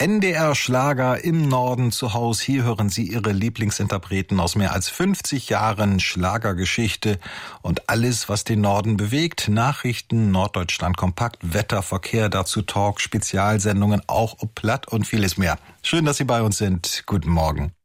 NDR Schlager im Norden zu Haus. Hier hören Sie Ihre Lieblingsinterpreten aus mehr als 50 Jahren Schlagergeschichte und alles, was den Norden bewegt. Nachrichten, Norddeutschland kompakt, Wetter, Verkehr, dazu Talk, Spezialsendungen, auch ob platt und vieles mehr. Schön, dass Sie bei uns sind. Guten Morgen.